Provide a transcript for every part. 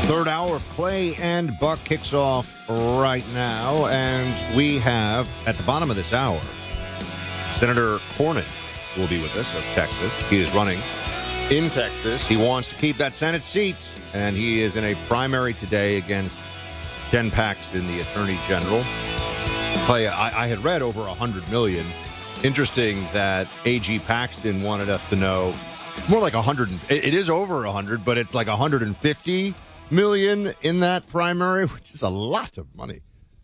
Third hour of Clay and Buck kicks off right now, and we have, at the bottom of this hour, Senator Cornyn will be with us of Texas. He is running in Texas. He wants to keep that Senate seat, and he is in a primary today against Ken Paxton, the Attorney General. Clay, I had read over 100 million. Interesting that AG Paxton wanted us to know more like 100. It is over 100, but it's like 150 million in that primary, which is a lot of money.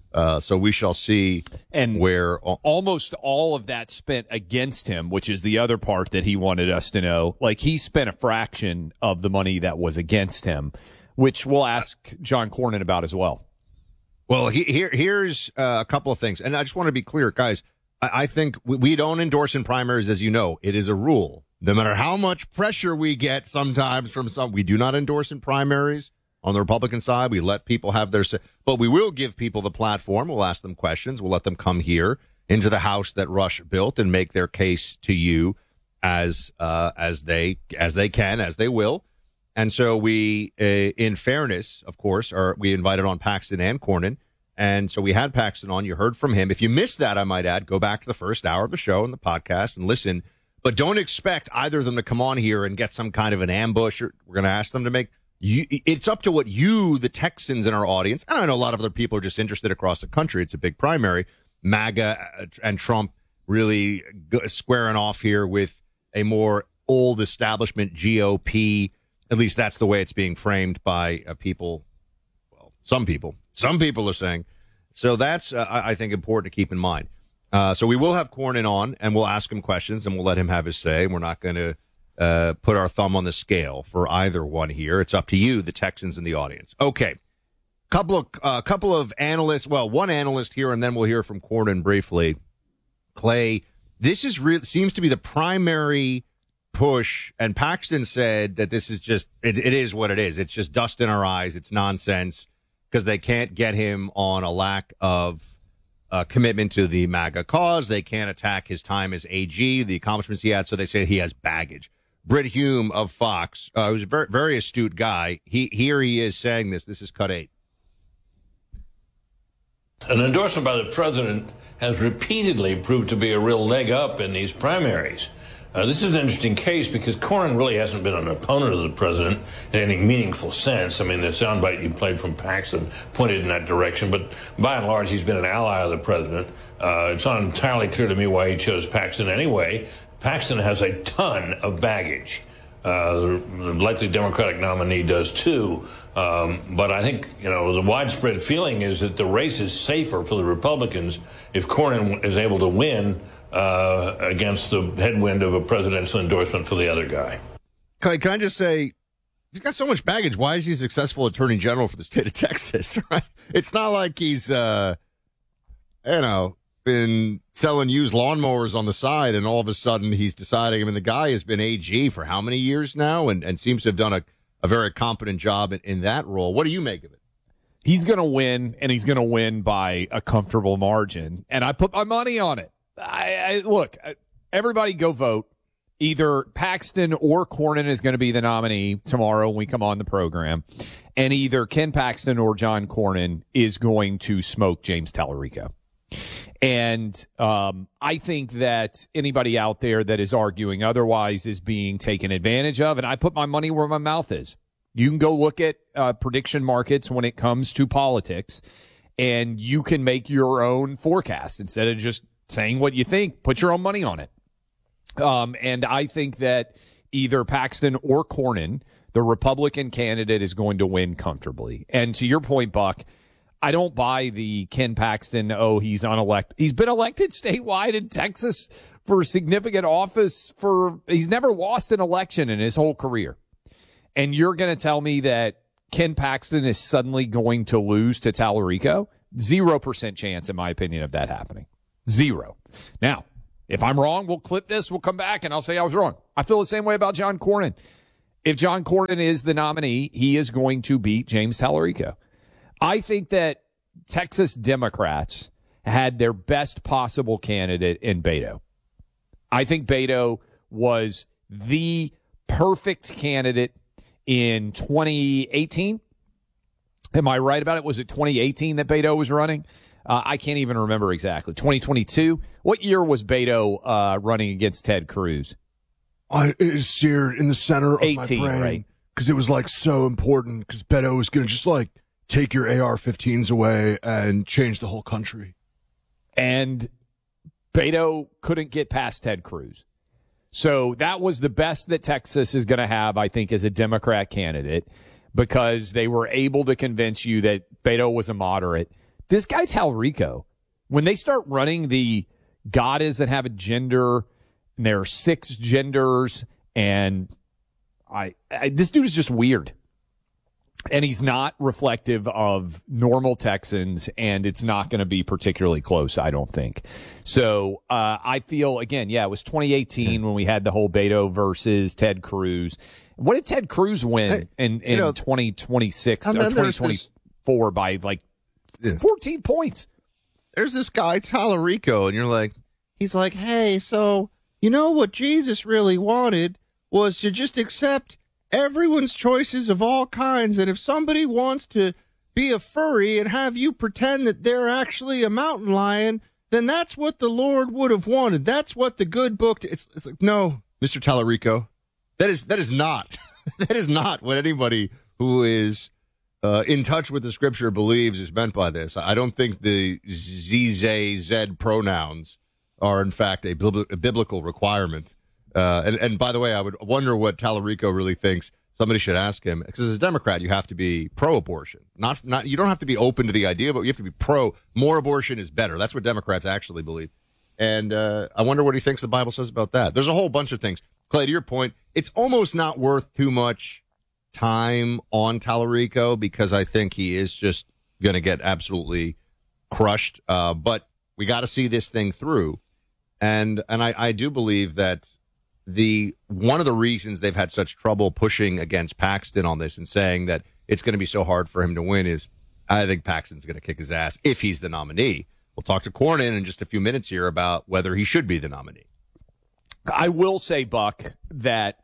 So we shall see where almost all of that spent against him, which is the other part that he wanted us to know. Like, he spent a fraction of the money that was against him, which we'll ask John Cornyn about as well. Well, here's a couple of things. And I just want to be clear, guys. I think we don't endorse in primaries, as you know. It is a rule. No matter how much pressure we get sometimes from we do not endorse in primaries. On the Republican side, we let people have their say, but we will give people the platform. We'll ask them questions. We'll let them come here into the house that Rush built and make their case to you as they can, as they will. And so we, in fairness, of course, we invited on Paxton and Cornyn. And so we had Paxton on. You heard from him. If you missed that, I might add, go back to the first hour of the show and the podcast and listen. But don't expect either of them to come on here and get some kind of an ambush. We're going to ask them to make. It's up to what you, the Texans in our audience, and I know a lot of other people are just interested across the country. It's a big primary. MAGA and Trump really squaring off here with a more old establishment GOP. At least that's the way it's being framed by people. Well, some people. Some people are saying. So that's, I think, important to keep in mind. So we will have Cornyn on, and we'll ask him questions, and we'll let him have his say. We're not going to put our thumb on the scale for either one here. It's up to you, the Texans in the audience. Okay. Couple of analysts. Well, one analyst here, and then we'll hear from Cornyn briefly. Clay, this is seems to be the primary push, and Paxton said that this is just, it is what it is. It's just dust in our eyes. It's nonsense because they can't get him on a lack of commitment to the MAGA cause. They can't attack his time as AG, the accomplishments he had, so they say he has baggage. Brit Hume of Fox, who's a very, very astute guy, he is saying this. This is cut 8. An endorsement by the president has repeatedly proved to be a real leg up in these primaries. This is an interesting case because Cornyn really hasn't been an opponent of the president in any meaningful sense. I mean, the soundbite you played from Paxton pointed in that direction, but by and large, he's been an ally of the president. It's not entirely clear to me why he chose Paxton anyway. Paxton has a ton of baggage. The likely Democratic nominee does too. But I think, the widespread feeling is that the race is safer for the Republicans if Cornyn is able to win against the headwind of a presidential endorsement for the other guy. Can I just say, he's got so much baggage. Why is he a successful attorney general for the state of Texas? Right? It's not like he's, been selling used lawnmowers on the side, and all of a sudden he's deciding. I mean, the guy has been AG for how many years now, and seems to have done a very competent job in that role. What do you make of it? He's going to win, and he's going to win by a comfortable margin, and I put my money on it. Look, everybody go vote. Either Paxton or Cornyn is going to be the nominee tomorrow when we come on the program, and either Ken Paxton or John Cornyn is going to smoke James Tallarico. And I think that anybody out there that is arguing otherwise is being taken advantage of, and I put my money where my mouth is. You can go look at prediction markets when it comes to politics, and you can make your own forecast instead of just saying what you think. Put your own money on it. And I think that either Paxton or Cornyn, the Republican candidate, is going to win comfortably. And to your point, Buck, I don't buy the Ken Paxton, he's unelected. He's been elected statewide in Texas for significant office he's never lost an election in his whole career. And you're going to tell me that Ken Paxton is suddenly going to lose to Tallarico? 0% chance, in my opinion, of that happening. 0. Now, if I'm wrong, we'll clip this, we'll come back, and I'll say I was wrong. I feel the same way about John Cornyn. If John Cornyn is the nominee, he is going to beat James Tallarico. I think that Texas Democrats had their best possible candidate in Beto. I think Beto was the perfect candidate in 2018. Am I right about it? Was it 2018 that Beto was running? I can't even remember exactly. 2022? What year was Beto running against Ted Cruz? It's seared in the center of 18, my brain. right? Because it was like so important because Beto was going to just like take your AR-15s away and change the whole country. And Beto couldn't get past Ted Cruz. So that was the best that Texas is going to have, I think, as a Democrat candidate, because they were able to convince you that Beto was a moderate. This guy Talarico, when they start running the God doesn't have a gender, and there are 6 genders, and this dude is just weird. And he's not reflective of normal Texans, and it's not going to be particularly close, I don't think. So I feel, again, it was 2018 when we had the whole Beto versus Ted Cruz. What did Ted Cruz win in 2026 or 2024 by like 14 points? There's this guy, Talarico, and you're like, he's like, hey, so you know what Jesus really wanted was to just accept everyone's choices of all kinds, and if somebody wants to be a furry and have you pretend that they're actually a mountain lion, then that's what the Lord would have wanted. That's what the good book. It's like, no, Mr. Talarico, that is not that is not what anybody who is in touch with the Scripture believes is meant by this. I don't think the Z pronouns are in fact a biblical requirement. And by the way, I would wonder what Talarico really thinks. Somebody should ask him, because as a Democrat, you have to be pro-abortion. Not you don't have to be open to the idea, but you have to be pro. More abortion is better. That's what Democrats actually believe. And I wonder what he thinks the Bible says about that. There's a whole bunch of things. Clay, to your point, it's almost not worth too much time on Talarico because I think he is just going to get absolutely crushed. But we got to see this thing through. And I do believe that one of the reasons they've had such trouble pushing against Paxton on this and saying that it's going to be so hard for him to win is I think Paxton's going to kick his ass if he's the nominee. We'll talk to Cornyn in just a few minutes here about whether he should be the nominee. I will say, Buck, that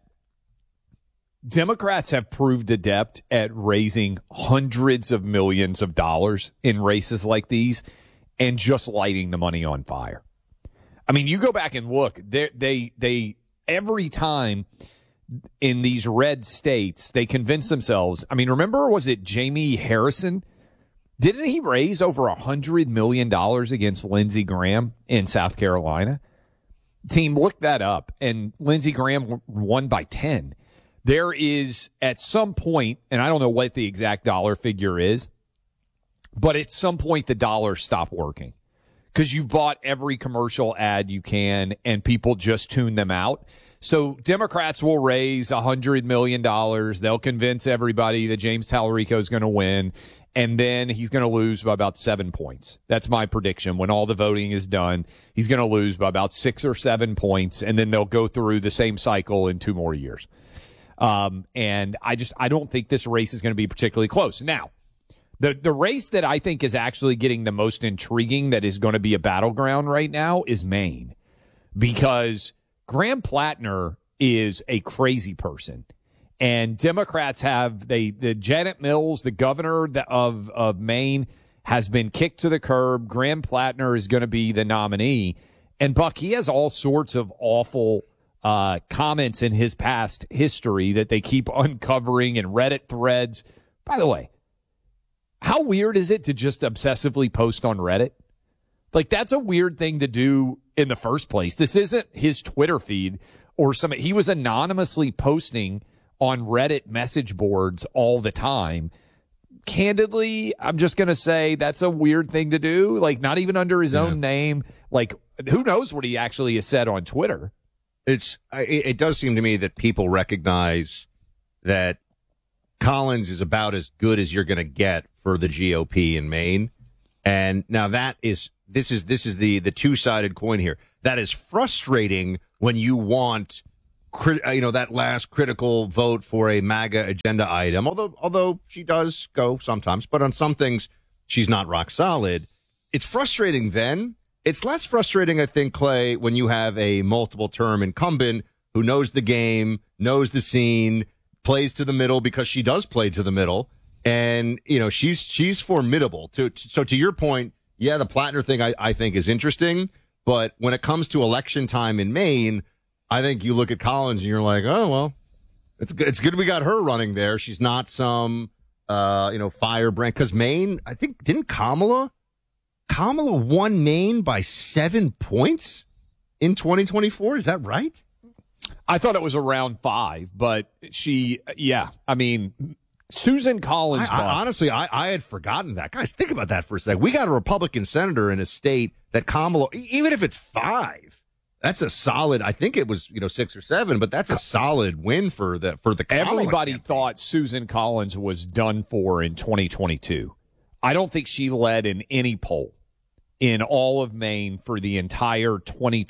Democrats have proved adept at raising hundreds of millions of dollars in races like these and just lighting the money on fire. I mean, you go back and look, they every time in these red states, they convince themselves. I mean, remember, was it Jamie Harrison? Didn't he raise over $100 million against Lindsey Graham in South Carolina? Team, look that up. And Lindsey Graham won by 10. There is, at some point, and I don't know what the exact dollar figure is, but at some point the dollars stop working because you bought every commercial ad you can and people just tune them out. So Democrats will raise $100 million. They'll convince everybody that James Talarico is going to win, and then he's going to lose by about 7 points. That's my prediction. When all the voting is done, he's going to lose by about 6 or 7 points, and then they'll go through the same cycle in 2 more years. And I don't think this race is going to be particularly close. Now, the race that I think is actually getting the most intriguing that is going to be a battleground right now is Maine, because Graham Plattner is a crazy person. And Democrats have the Janet Mills, the governor of Maine, has been kicked to the curb. Graham Plattner is going to be the nominee. And Buck, he has all sorts of awful comments in his past history that they keep uncovering in Reddit threads. By the way, how weird is it to just obsessively post on Reddit? Like, that's a weird thing to do in the first place. This isn't his Twitter feed or something. He was anonymously posting on Reddit message boards all the time. Candidly, I'm just going to say that's a weird thing to do. Like, not even under his own name. Like, who knows what he actually has said on Twitter? It does seem to me that people recognize that Collins is about as good as you're going to get for the GOP in Maine. And now this is the two-sided coin here. That is frustrating when you want that last critical vote for a MAGA agenda item, although she does go sometimes, but on some things she's not rock solid. It's frustrating then. It's less frustrating, I think, Clay, when you have a multiple-term incumbent who knows the game, knows the scene, plays to the middle because she does play to the middle, And, she's formidable. So to your point, yeah, the Plattner thing I think is interesting. But when it comes to election time in Maine, I think you look at Collins and you're like, oh, well, it's good we got her running there. She's not some, firebrand. Because Maine, I think, didn't Kamala won Maine by 7 points in 2024? Is that right? I thought it was around 5, but Susan Collins. Honestly, I had forgotten that. Guys, think about that for a second. We got a Republican senator in a state that Kamala, even if it's 5, that's a solid. I think it was 6 or 7, but that's a solid win for the Kamala Everybody campaign. thought Susan Collins was done for in 2022. I don't think she led in any poll in all of Maine for the entire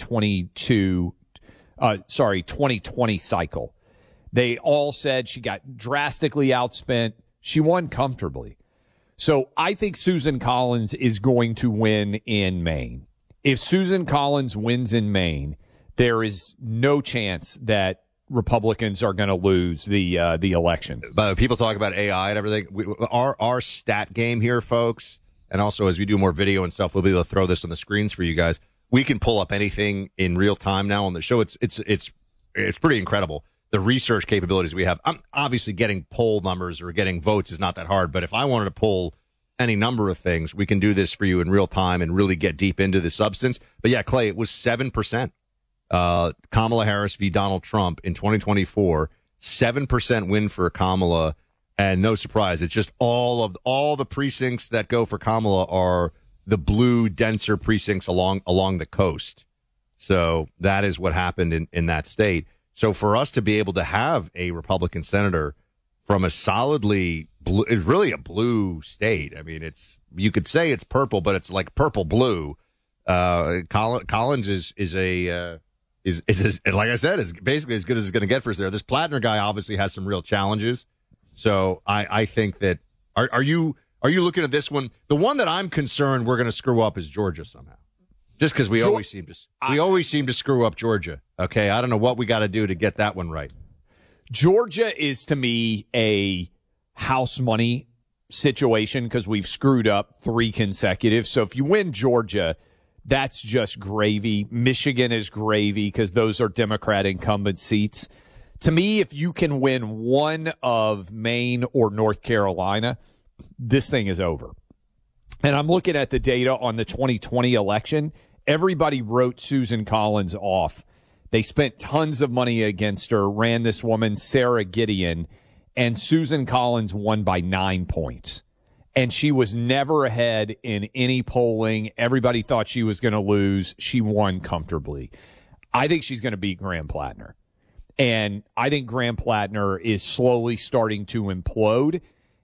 2020 cycle. They all said she got drastically outspent. She won comfortably. So I think Susan Collins is going to win in Maine. If Susan Collins wins in Maine, there is no chance that Republicans are going to lose the election. But people talk about AI and everything. Our stat game here, folks, and also as we do more video and stuff, we'll be able to throw this on the screens for you guys. We can pull up anything in real time now on the show. It's pretty incredible. The research capabilities we have. I'm obviously getting poll numbers or getting votes is not that hard, but if I wanted to pull any number of things, we can do this for you in real time and really get deep into the substance. But yeah, Clay, it was 7%. Kamala Harris v. Donald Trump in 2024, 7% win for Kamala, and no surprise, it's just all the precincts that go for Kamala are the blue, denser precincts along the coast. So that is what happened in that state. So for us to be able to have a Republican senator from a solidly blue, it's really a blue state. I mean, you could say it's purple, but it's like purple blue. Collins is like I said, is basically as good as it's going to get for us there. This Plattner guy obviously has some real challenges. So I think that are you looking at this one? The one that I'm concerned we're going to screw up is Georgia somehow. Just because we always seem to screw up Georgia. Okay, I don't know what we got to do to get that one right. Georgia is to me a house money situation because we've screwed up 3 consecutive. So if you win Georgia, that's just gravy. Michigan is gravy because those are Democrat incumbent seats. To me, if you can win one of Maine or North Carolina, this thing is over. And I'm looking at the data on the 2020 election. Everybody wrote Susan Collins off. They spent tons of money against her, ran this woman, Sarah Gideon, and Susan Collins won by 9 points. And she was never ahead in any polling. Everybody thought she was going to lose. She won comfortably. I think she's going to beat Graham Plattner. And I think Graham Plattner is slowly starting to implode.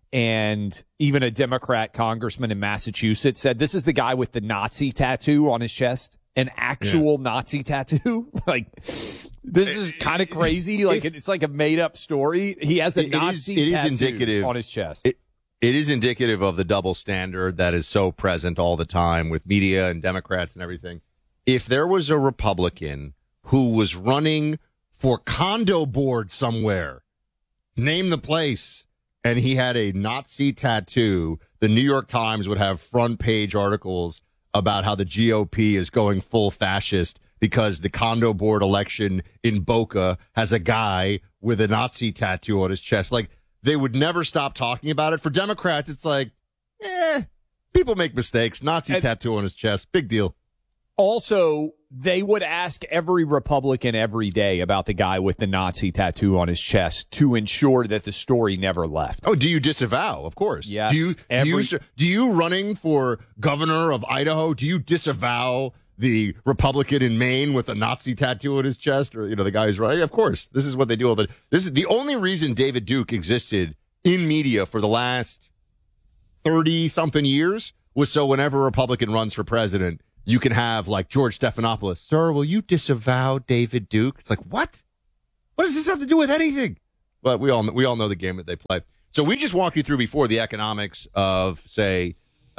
And even a Democrat congressman in Massachusetts said, this is the guy with the Nazi tattoo on his chest, an actual Nazi tattoo. Like, this is kind of crazy. Like, it's like a made up story. He has a Nazi tattoo on his chest. It is indicative of the double standard that is so present all the time with media and Democrats and everything. If there was a Republican who was running for condo board somewhere, name the place, and he had a Nazi tattoo, the New York Times would have front page articles about how the GOP is going full fascist because the condo board election in Boca has a guy with a Nazi tattoo on his chest. Like, they would never stop talking about it. For Democrats, it's like, people make mistakes. Nazi tattoo on his chest. Big deal. Also, they would ask every Republican every day about the guy with the Nazi tattoo on his chest to ensure that the story never left. Oh, do you disavow? Of course. Yes. Do you running for governor of Idaho, do you disavow the Republican in Maine with a Nazi tattoo on his chest, or the guy who's right? Of course. This is what they do. This is the only reason David Duke existed in media for the last 30-something years was so whenever a Republican runs for president, you can have, like, George Stephanopoulos, sir, will you disavow David Duke? It's like, what? What does this have to do with anything? But we all know the game that they play. So we just walked you through before the economics of, say,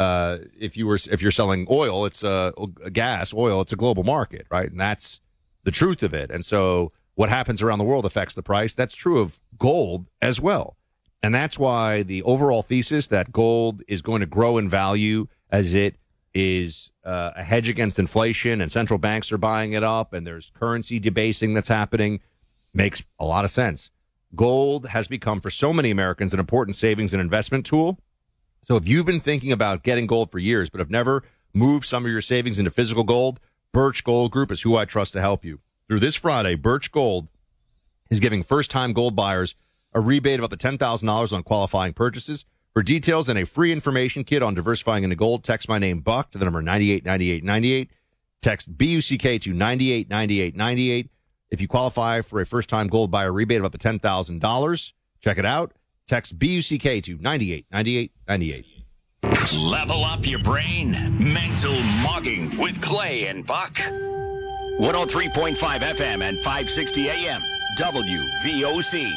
if you're selling oil, it's gas, oil, it's a global market, right? And that's the truth of it. And so what happens around the world affects the price. That's true of gold as well. And that's why the overall thesis that gold is going to grow in value as it is a hedge against inflation and central banks are buying it up and there's currency debasing that's happening makes a lot of sense. Gold has become, for so many Americans, an important savings and investment tool. So if you've been thinking about getting gold for years but have never moved some of your savings into physical gold, Birch Gold Group is who I trust to help you. Through this Friday, Birch Gold is giving first-time gold buyers a rebate of up to $10,000 on qualifying purchases. For details and a free information kit on diversifying into gold, text my name, Buck, to the number 989898. Text BUCK to 989898. If you qualify for a first-time gold buyer rebate of up to $10,000, check it out. Text BUCK to 989898. Level up your brain. Mental Mugging with Clay and Buck. 103.5 FM and 560 AM. WVOC.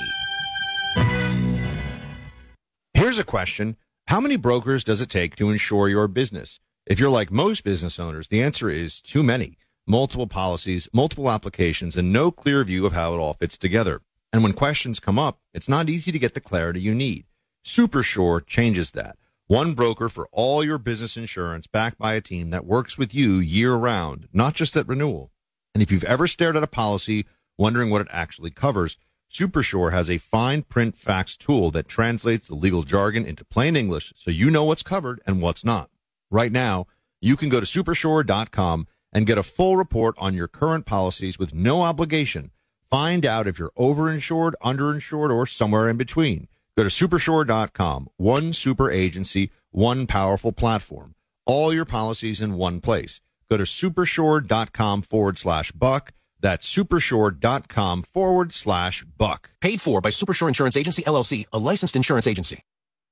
Here's a question. How many brokers does it take to insure your business? If you're like most business owners, the answer is too many. Multiple policies, multiple applications, and no clear view of how it all fits together. And when questions come up, it's not easy to get the clarity you need. SuperSure changes that. One broker for all your business insurance, backed by a team that works with you year-round, not just at renewal. And if you've ever stared at a policy wondering what it actually covers, SuperSure has a fine print facts tool that translates the legal jargon into plain English so you know what's covered and what's not. Right now, you can go to supersure.com and get a full report on your current policies with no obligation. Find out if you're overinsured, underinsured, or somewhere in between. Go to supersure.com. One super agency, one powerful platform. All your policies in one place. Go to supersure.com/Buck. That's supersure.com/Buck. Paid for by Supersure Insurance Agency, LLC, a licensed insurance agency.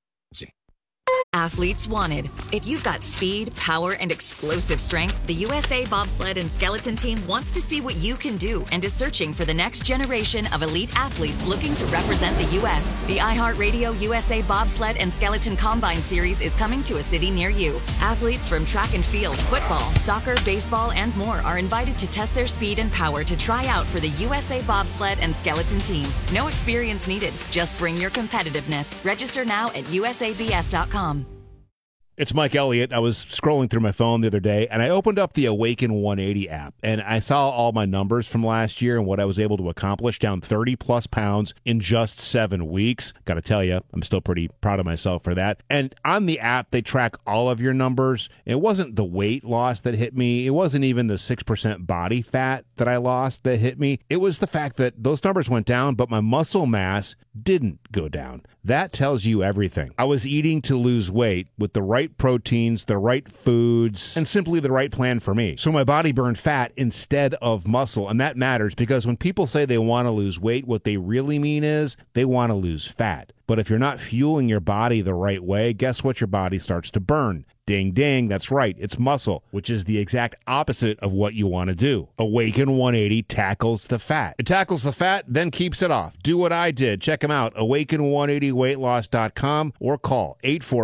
Athletes wanted. If you've got speed, power, and explosive strength, the USA Bobsled and Skeleton Team wants to see what you can do and is searching for the next generation of elite athletes looking to represent the U.S. The iHeartRadio USA Bobsled and Skeleton Combine Series is coming to a city near you. Athletes from track and field, football, soccer, baseball, and more are invited to test their speed and power to try out for the USA Bobsled and Skeleton Team. No experience needed. Just bring your competitiveness. Register now at usabs.com. It's Mike Elliott. I was scrolling through my phone the other day, and I opened up the Awaken 180 app, and I saw all my numbers from last year and what I was able to accomplish, down 30-plus pounds in just 7 weeks. Got to tell you, I'm still pretty proud of myself for that. And on the app, they track all of your numbers. It wasn't the weight loss that hit me. It wasn't even the 6% body fat that I lost that hit me. It was the fact that those numbers went down, but my muscle mass didn't go down. That tells you everything. I was eating to lose weight with the right proteins, the right foods, and simply the right plan for me. So my body burned fat instead of muscle, and that matters because when people say they want to lose weight, what they really mean is they want to lose fat. But if you're not fueling your body the right way, guess what? Your body starts to burn. Ding, ding. That's right. It's muscle, which is the exact opposite of what you want to do. Awaken 180 tackles the fat. It tackles the fat, then keeps it off. Do what I did. Check them out. Awaken180weightloss.com or call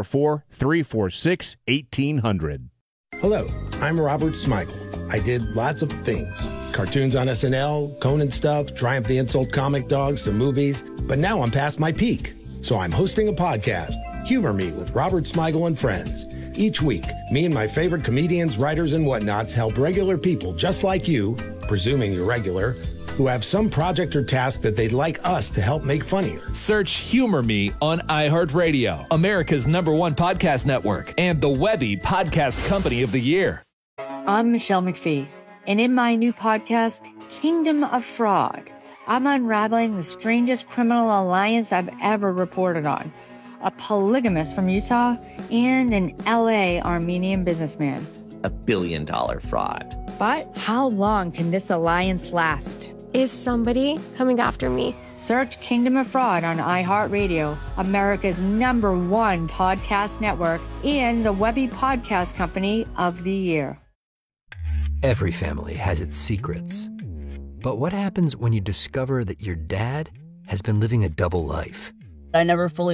844-346-1800. Hello, I'm Robert Smigel. I did lots of things. Cartoons on SNL, Conan stuff, Triumph the Insult Comic Dog, some movies. But now I'm past my peak. So I'm hosting a podcast, Humor Me with Robert Smigel and Friends. Each week, me and my favorite comedians, writers, and whatnots help regular people just like you, presuming you're regular, who have some project or task that they'd like us to help make funnier. Search Humor Me on iHeartRadio, America's #1 podcast network, and the Webby Podcast Company of the Year. I'm Michelle McPhee, and in my new podcast, Kingdom of Fraud, I'm unraveling the strangest criminal alliance I've ever reported on. A polygamist from Utah and an LA Armenian businessman. $1 billion fraud. But how long can this alliance last? Is somebody coming after me? Search Kingdom of Fraud on iHeartRadio, America's #1 podcast network, and the Webby Podcast Company of the Year. Every family has its secrets. But what happens when you discover that your dad has been living a double life? I never fully